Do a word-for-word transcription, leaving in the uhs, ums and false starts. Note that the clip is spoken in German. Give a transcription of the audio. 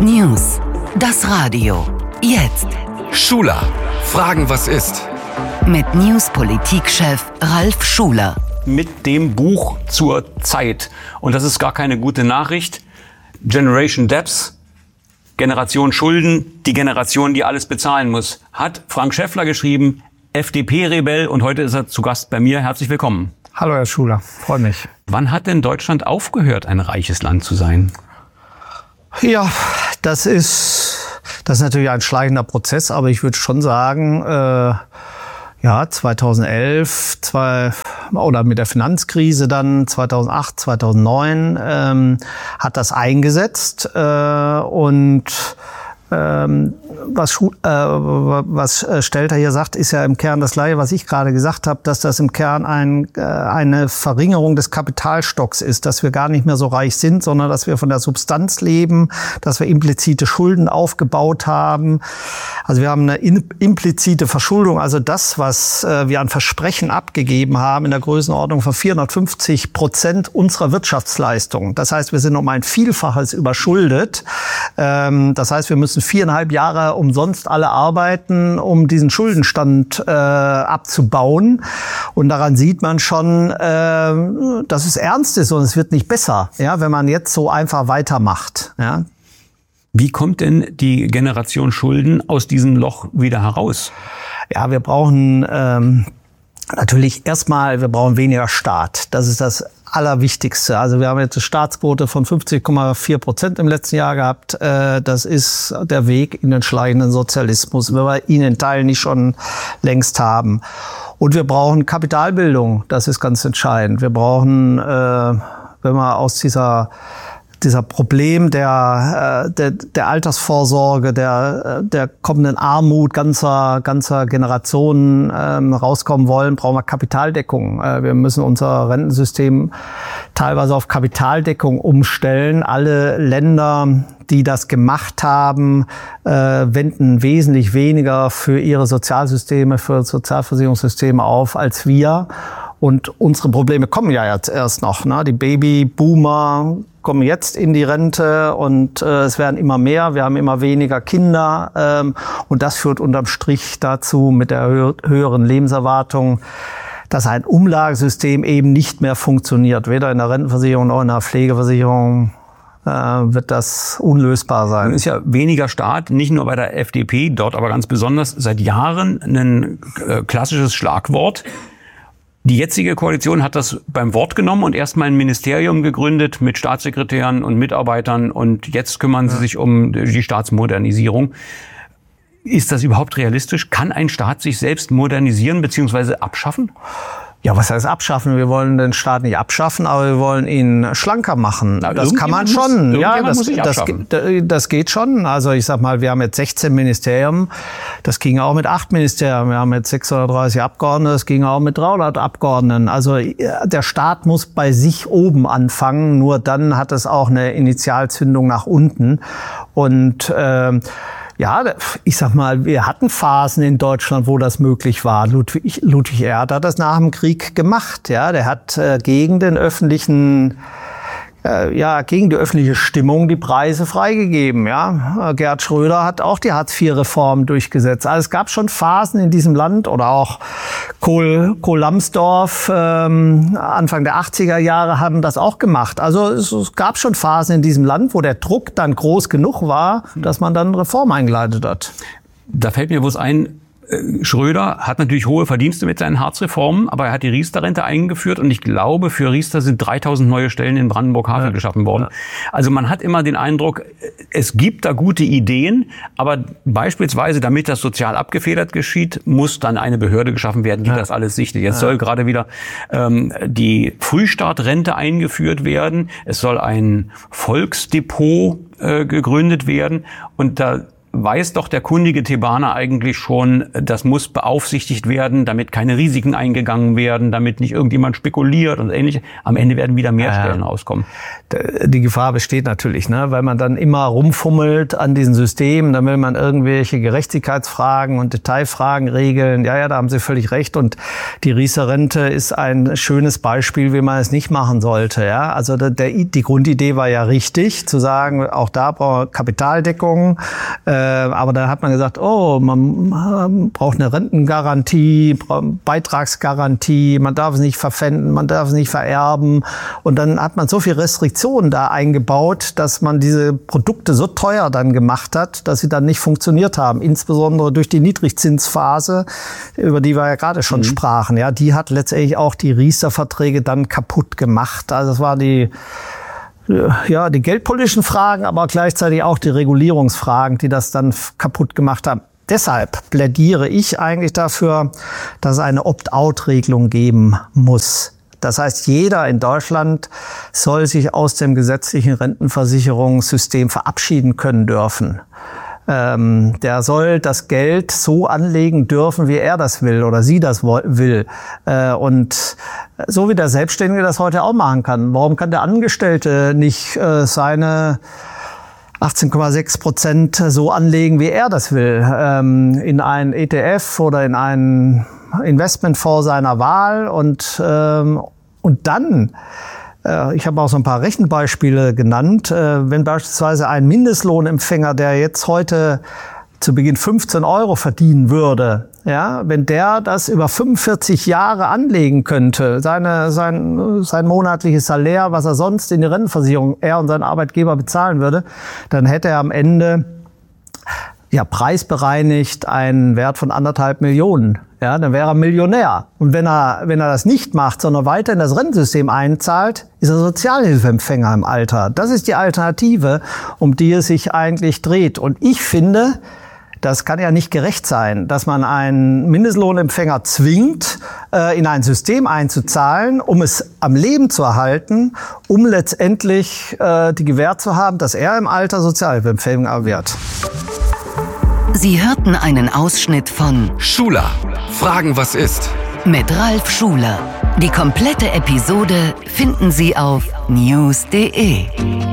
News. Das Radio. Jetzt. Schuler. Fragen, was ist? Mit News-Politikchef Ralf Schuler. Mit dem Buch zur Zeit. Und das ist gar keine gute Nachricht. Generation Debts, Generation Schulden, die Generation, die alles bezahlen muss. Hat Frank Schäffler geschrieben, F D P-Rebell, und heute ist er zu Gast bei mir. Herzlich willkommen. Hallo Herr Schuler, freue mich. Wann hat denn Deutschland aufgehört, ein reiches Land zu sein? Ja, das ist, das ist natürlich ein schleichender Prozess, aber ich würde schon sagen, äh, ja, zweitausendelf, zwei, oder mit der Finanzkrise dann zweitausendacht, zweitausendneun ähm, hat das eingesetzt äh, und ähm, was, äh, was Stelter hier sagt, ist ja im Kern das Gleiche, was ich gerade gesagt habe, dass das im Kern ein, äh, eine Verringerung des Kapitalstocks ist, dass wir gar nicht mehr so reich sind, sondern dass wir von der Substanz leben, dass wir implizite Schulden aufgebaut haben. Also wir haben eine in, implizite Verschuldung, also das, was äh, wir an Versprechen abgegeben haben, in der Größenordnung von vierhundertfünfzig Prozent unserer Wirtschaftsleistung. Das heißt, wir sind um ein Vielfaches überschuldet. Ähm, das heißt, wir müssen viereinhalb Jahre umsonst alle arbeiten, um diesen Schuldenstand äh, abzubauen. Und daran sieht man schon, äh, dass es ernst ist und es wird nicht besser, ja, wenn man jetzt so einfach weitermacht. Ja. Wie kommt denn die Generation Schulden aus diesem Loch wieder heraus? Ja, wir brauchen ähm, natürlich erstmal, wir brauchen weniger Staat. Das ist das Allerwichtigste. Also wir haben jetzt eine Staatsquote von fünfzig Komma vier Prozent im letzten Jahr gehabt. Das ist der Weg in den schleichenden Sozialismus, wenn wir ihn in Teilen nicht schon längst haben. Und wir brauchen Kapitalbildung. Das ist ganz entscheidend. Wir brauchen, wenn wir aus dieser dieser Problem der, der, der Altersvorsorge, der, der kommenden Armut ganzer, ganzer Generationen ähm, rauskommen wollen, brauchen wir Kapitaldeckung. Äh, wir müssen unser Rentensystem teilweise auf Kapitaldeckung umstellen. Alle Länder, die das gemacht haben, äh, wenden wesentlich weniger für ihre Sozialsysteme, für Sozialversicherungssysteme auf als wir. Und unsere Probleme kommen ja jetzt erst noch, ne? Die Babyboomer kommen jetzt in die Rente und äh, es werden immer mehr. Wir haben immer weniger Kinder ähm, und das führt unterm Strich dazu mit der hö- höheren Lebenserwartung, dass ein Umlagesystem eben nicht mehr funktioniert. Weder in der Rentenversicherung noch in der Pflegeversicherung äh, wird das unlösbar sein. Nun ist ja weniger Staat, nicht nur bei der F D P, dort aber ganz besonders seit Jahren ein äh, klassisches Schlagwort. Die jetzige Koalition hat das beim Wort genommen und erstmal ein Ministerium gegründet mit Staatssekretären und Mitarbeitern und jetzt kümmern sie sich um die Staatsmodernisierung. Ist das überhaupt realistisch? Kann ein Staat sich selbst modernisieren bzw. abschaffen? Ja, was heißt abschaffen? Wir wollen den Staat nicht abschaffen, aber wir wollen ihn schlanker machen. Na, das kann man schon. Muss, ja, das, muss das, das geht schon. Also ich sag mal, wir haben jetzt sechzehn Ministerien. Das ging auch mit acht Ministerien. Wir haben jetzt sechshundertdreißig Abgeordnete. Das ging auch mit dreihundert Abgeordneten. Also der Staat muss bei sich oben anfangen. Nur dann hat es auch eine Initialzündung nach unten. Und äh, ja, ich sag mal, wir hatten Phasen in Deutschland, wo das möglich war. Ludwig, Ludwig Erhard hat das nach dem Krieg gemacht. Ja, der hat äh, gegen den öffentlichen, äh, ja, gegen die öffentliche Stimmung die Preise freigegeben. Ja, Gerhard Schröder hat auch die Hartz-vier-Reform durchgesetzt. Also es gab schon Phasen in diesem Land oder auch Kohl, Kohl Lambsdorff, ähm, Anfang der achtziger Jahre haben das auch gemacht. Also es, es gab schon Phasen in diesem Land, wo der Druck dann groß genug war, dass man dann Reform eingeleitet hat. Da fällt mir bloß ein, Schröder hat natürlich hohe Verdienste mit seinen Hartz-Reformen, aber er hat die Riester-Rente eingeführt und ich glaube, für Riester sind dreitausend neue Stellen in Brandenburg-Havel ja. geschaffen worden. Also man hat immer den Eindruck, es gibt da gute Ideen, aber beispielsweise, damit das sozial abgefedert geschieht, muss dann eine Behörde geschaffen werden, die ja. das alles sichtet. Jetzt ja. soll gerade wieder ähm, die Frühstartrente eingeführt werden. Es soll ein Volksdepot äh, gegründet werden und da weiß doch der kundige Thebaner eigentlich schon, das muss beaufsichtigt werden, damit keine Risiken eingegangen werden, damit nicht irgendjemand spekuliert und ähnliches. Am Ende werden wieder mehr Stellen ja. rauskommen. Die Gefahr besteht natürlich, ne? Weil man dann immer rumfummelt an diesen Systemen, dann will man irgendwelche Gerechtigkeitsfragen und Detailfragen regeln. Ja, ja, da haben Sie völlig recht. Und die Riester-Rente ist ein schönes Beispiel, wie man es nicht machen sollte. Ja, also der, der, die Grundidee war ja richtig, zu sagen, auch da braucht man Kapitaldeckung. Äh, aber da hat man gesagt, oh, man braucht eine Rentengarantie, Beitragsgarantie, man darf es nicht verpfänden, man darf es nicht vererben. Und dann hat man so viel Restriktionen da eingebaut, dass man diese Produkte so teuer dann gemacht hat, dass sie dann nicht funktioniert haben. Insbesondere durch die Niedrigzinsphase, über die wir ja gerade schon mhm. sprachen. Ja, die hat letztendlich auch die Riester-Verträge dann kaputt gemacht. Also es war die ja, die geldpolitischen Fragen, aber gleichzeitig auch die Regulierungsfragen, die das dann kaputt gemacht haben. Deshalb plädiere ich eigentlich dafür, dass es eine Opt-out-Regelung geben muss. Das heißt, jeder in Deutschland soll sich aus dem gesetzlichen Rentenversicherungssystem verabschieden können dürfen. Ähm, der soll das Geld so anlegen dürfen, wie er das will oder sie das will. Äh, und so wie der Selbstständige das heute auch machen kann. Warum kann der Angestellte nicht äh, seine achtzehn Komma sechs Prozent so anlegen, wie er das will? Ähm, in einen E T F oder in einen Investmentfonds seiner Wahl und, ähm, und dann, äh, ich habe auch so ein paar Rechenbeispiele genannt, äh, wenn beispielsweise ein Mindestlohnempfänger, der jetzt heute zu Beginn fünfzehn Euro verdienen würde, ja, wenn der das über fünfundvierzig Jahre anlegen könnte, seine, sein, sein monatliches Salär, was er sonst in die Rentenversicherung, er und sein Arbeitgeber bezahlen würde, dann hätte er am Ende ja preisbereinigt einen Wert von anderthalb Millionen. Ja, dann wäre er Millionär. Und wenn er, wenn er das nicht macht, sondern weiter in das Rentensystem einzahlt, ist er Sozialhilfeempfänger im Alter. Das ist die Alternative, um die es sich eigentlich dreht. Und ich finde, das kann ja nicht gerecht sein, dass man einen Mindestlohnempfänger zwingt, äh, in ein System einzuzahlen, um es am Leben zu erhalten, um letztendlich äh, die Gewähr zu haben, dass er im Alter Sozialhilfeempfänger wird. Sie hörten einen Ausschnitt von Schuler. Fragen, was ist? Mit Ralf Schuler. Die komplette Episode finden Sie auf news punkt de.